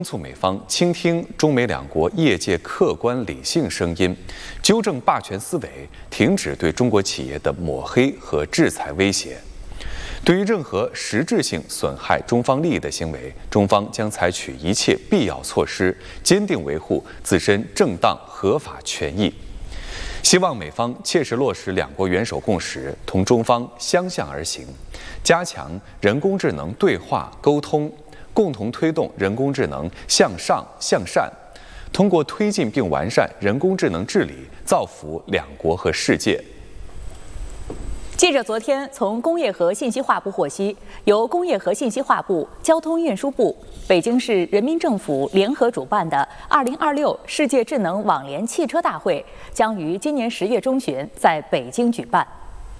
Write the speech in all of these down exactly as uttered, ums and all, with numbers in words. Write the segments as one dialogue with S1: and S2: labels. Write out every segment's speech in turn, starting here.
S1: 促美方倾听中美两国业界客观理性声音，纠正霸权思维，停止对中国企业的抹黑和制裁威胁。对于任何实质性损害中方利益的行为，中方将采取一切必要措施，坚定维护自身正当合法权益。希望美方切实落实两国元首共识，同中方相向而行，加强人工智能对话沟通，共同推动人工智能向上向善，通过推进并完善人工智能治理，造福两国和世界。
S2: 记者昨天从工业和信息化部获悉，由工业和信息化部、交通运输部、北京市人民政府联合主办的二零二六世界智能网联汽车大会将于今年十月中旬在北京举办。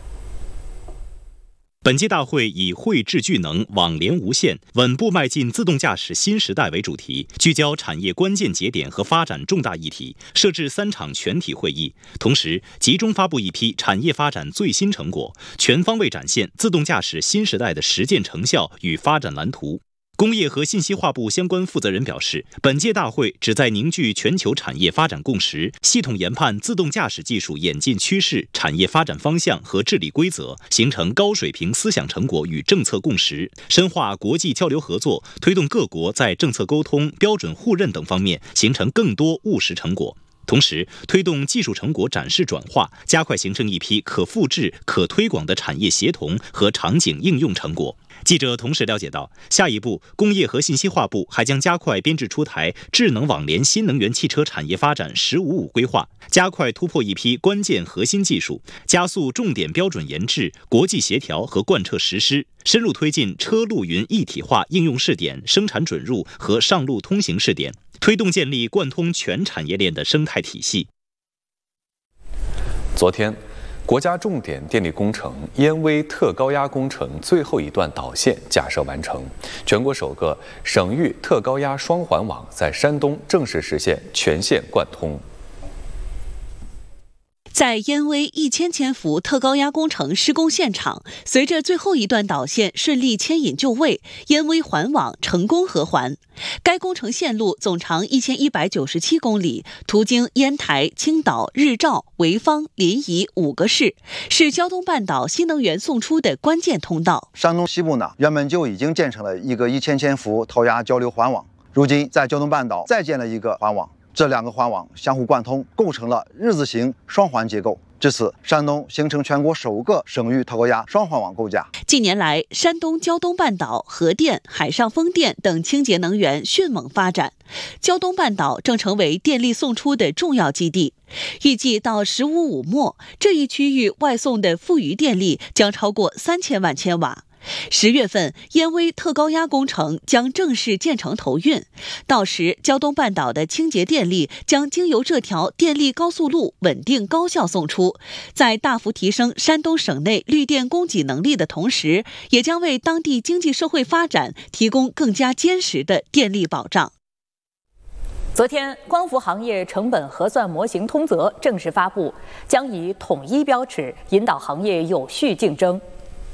S3: 本届大会以汇智聚能、网联无线、稳步迈进自动驾驶新时代为主题，聚焦产业关键节点和发展重大议题，设置三场全体会议，同时集中发布一批产业发展最新成果，全方位展现自动驾驶新时代的实践成效与发展蓝图。工业和信息化部相关负责人表示，本届大会旨在凝聚全球产业发展共识，系统研判自动驾驶技术演进趋势、产业发展方向和治理规则，形成高水平思想成果与政策共识，深化国际交流合作，推动各国在政策沟通、标准互认等方面形成更多务实成果。同时，推动技术成果展示转化，加快形成一批可复制、可推广的产业协同和场景应用成果。记者同时了解到，下一步，工业和信息化部还将加快编制出台智能网联新能源汽车产业发展“十五五”规划，加快突破一批关键核心技术，加速重点标准研制、国际协调和贯彻实施，深入推进车路云一体化应用试点、生产准入和上路通行试点，推动建立贯通全产业链的生态体系。
S1: 昨天，国家重点电力工程燕威特高压工程最后一段导线架设完成，全国首个省域特高压双环网在山东正式实现全线贯通。
S4: 在燕威一千千伏特高压工程施工现场，随着最后一段导线顺利牵引就位，燕威环网成功合环。该工程线路总长一千一百九十七公里，途经烟台、青岛、日照、潍坊、临沂五个市，是胶东半岛新能源送出的关键通道。
S5: 山东西部呢，原本就已经建成了一个一千千伏高压交流环网，如今在胶东半岛再建了一个环网。这两个环网相互贯通，构成了日字形双环结构。至此，山东形成全国首个省域特高压双环网构架。
S4: 近年来，山东胶东半岛核电、海上风电等清洁能源迅猛发展，胶东半岛正成为电力送出的重要基地。预计到“十五五”末，这一区域外送的富余电力将超过三千万千瓦。十月份，燕威特高压工程将正式建成投运，到时胶东半岛的清洁电力将经由这条电力高速路稳定高效送出，在大幅提升山东省内绿电供给能力的同时，也将为当地经济社会发展提供更加坚实的电力保障。
S2: 昨天，光伏行业成本核算模型通则正式发布，将以统一标尺引导行业有序竞争。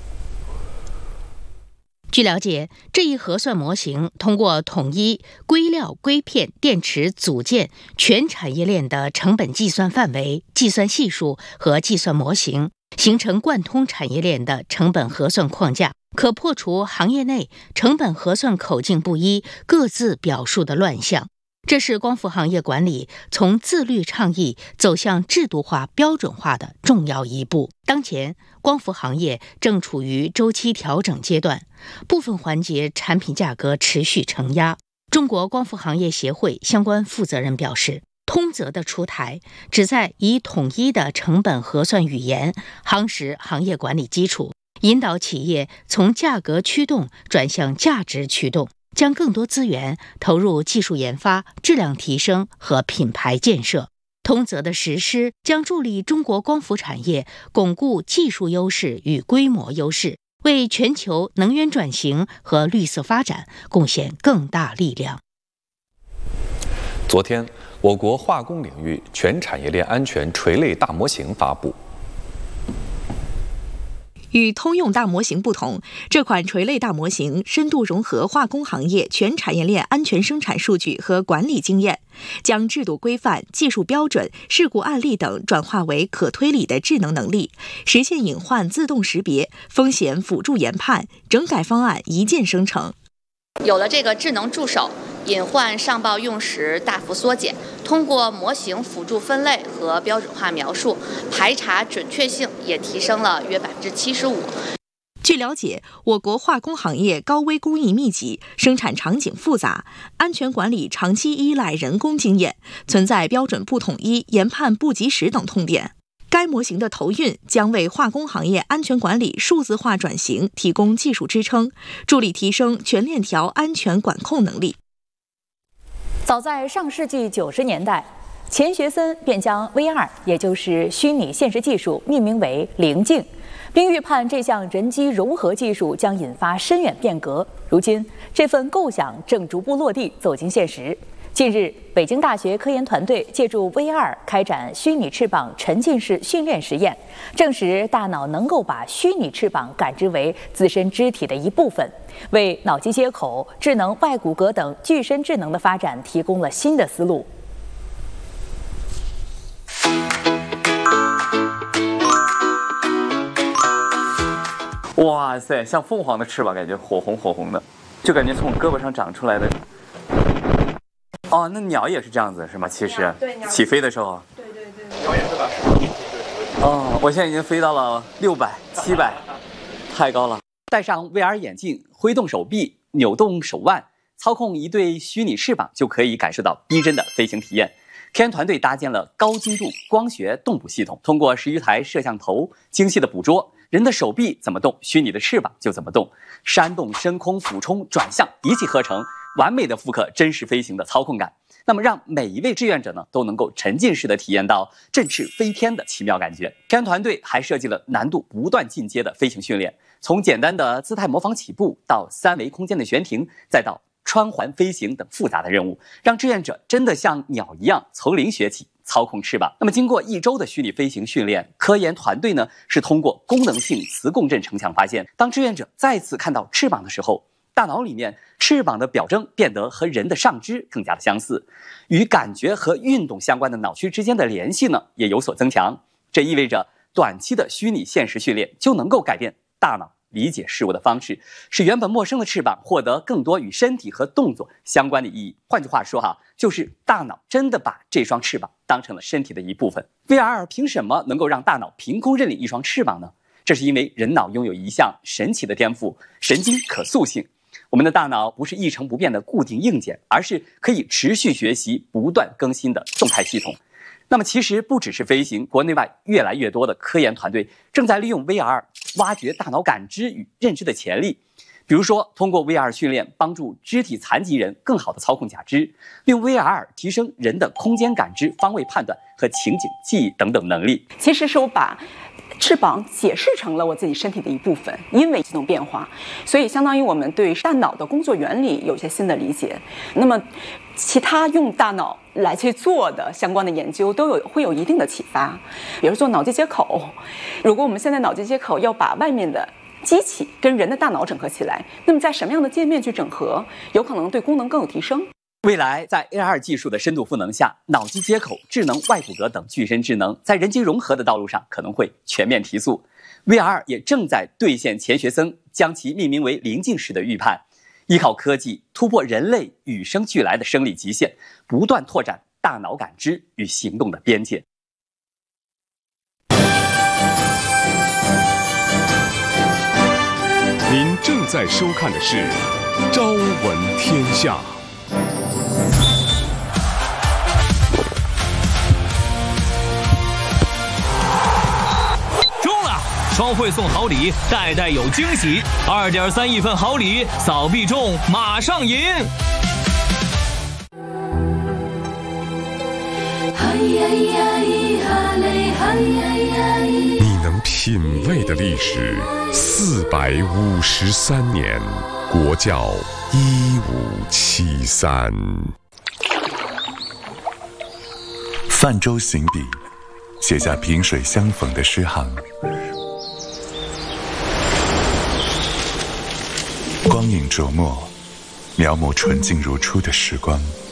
S6: 据了解，这一核算模型通过统一硅料、硅片、电池组件全产业链的成本计算范围、计算系数和计算模型，形成贯通产业链的成本核算框架，可破除行业内成本核算口径不一、各自表述的乱象。这是光伏行业管理从自律倡议走向制度化、标准化的重要一步。当前，光伏行业正处于周期调整阶段，部分环节产品价格持续承压。中国光伏行业协会相关负责人表示，通则的出台旨在以统一的成本核算语言夯实行业管理基础，引导企业从价格驱动转向价值驱动，将更多资源投入技术研发、质量提升和品牌建设。通则的实施将助力中国光伏产业巩固技术优势与规模优势，为全球能源转型和绿色发展贡献更大力量。
S1: 昨天，我国化工领域全产业链安全垂类大模型发布。
S7: 与通用大模型不同，这款垂类大模型深度融合化工行业全产业链安全生产数据和管理经验，将制度规范、技术标准、事故案例等转化为可推理的智能能力，实现隐患自动识别、风险辅助研判、整改方案一键生成。
S8: 有了这个智能助手，隐患上报用时大幅缩减，通过模型辅助分类和标准化描述，排查准确性也提升了约百分之七十五。
S7: 据了解，我国化工行业高危工艺密集，生产场景复杂，安全管理长期依赖人工经验，存在标准不统一、研判不及时等痛点。该模型的投运将为化工行业安全管理数字化转型提供技术支撑，助力提升全链条安全管控能力。
S2: 早在上世纪九十年代，钱学森便将 V R， 也就是虚拟现实技术，命名为棱镜，并预判这项人机融合技术将引发深远变革。如今，这份构想正逐步落地，走进现实。近日，北京大学科研团队借助 V R 开展虚拟翅膀沉浸式训练实验，证实大脑能够把虚拟翅膀感知为自身肢体的一部分，为脑机接口、智能外骨骼等具身智能的发展提供了新的思路。
S9: 哇塞，像凤凰的翅膀，感觉火红火红的，就感觉从胳膊上长出来的。哦，那鸟也是这样子是吗？其实起飞的时候，对对对，鸟也是吧？哦，我现在已经飞到了六百、七百，太高了。戴上 V R 眼镜，挥动手臂，扭动手腕，操控一对虚拟翅膀，就可以感受到逼真的飞行体验。科研团队搭建了高精度光学动捕系统，通过十余台摄像头精细的捕捉人的手臂怎么动，虚拟的翅膀就怎么动，扇动、升空、俯冲、转向一气呵成，完美的复刻真实飞行的操控感。那么让每一位志愿者呢都能够沉浸式的体验到振翅飞天的奇妙感觉。科研团队还设计了难度不断进阶的飞行训练，从简单的姿态模仿起步到三维空间的悬停，再到穿环飞行等复杂的任务，让志愿者真的像鸟一样从零学起操控翅膀。那么经过一周的虚拟飞行训练，科研团队呢是通过功能性磁共振成像发现，当志愿者再次看到翅膀的时候，大脑里面翅膀的表征变得和人的上肢更加的相似，与感觉和运动相关的脑区之间的联系呢也有所增强。这意味着短期的虚拟现实训练就能够改变大脑理解事物的方式，使原本陌生的翅膀获得更多与身体和动作相关的意义。换句话说哈，就是大脑真的把这双翅膀当成了身体的一部分。 V R 凭什么能够让大脑凭空认领一双翅膀呢？这是因为人脑拥有一项神奇的天赋——神经可塑性。我们的大脑不是一成不变的固定硬件，而是可以持续学习、不断更新的动态系统。那么其实不只是飞行，国内外越来越多的科研团队正在利用 V R 挖掘大脑感知与认知的潜力。比如说，通过 V R 训练，帮助肢体残疾人更好地操控假肢；利用 V R 提升人的空间感知、方位判断和情景记忆等等能力。
S10: 其实是我把翅膀解释成了我自己身体的一部分，因为机动变化，所以相当于我们对大脑的工作原理有一些新的理解。那么其他用大脑来去做的相关的研究都有会有一定的启发。比如说脑机接口，如果我们现在脑机接口要把外面的机器跟人的大脑整合起来，那么在什么样的界面去整合，有可能对功能更有提升。
S9: 未来在 A R 技术的深度赋能下，脑机接口、智能外骨骼等具身智能在人机融合的道路上可能会全面提速。 V R 也正在兑现钱学森将其命名为棱镜时的预判，依靠科技突破人类与生俱来的生理极限，不断拓展大脑感知与行动的边界。
S11: 您正在收看的是《朝闻天下》。
S12: 中了！双汇送好礼，代代有惊喜。二点三亿份好礼，扫必中，马上赢！
S11: 你能品味的历史，四百五十三年，国窖一五七三。
S13: 泛舟行笔，写下萍水相逢的诗行。 琢磨，描摹纯净如初的时光。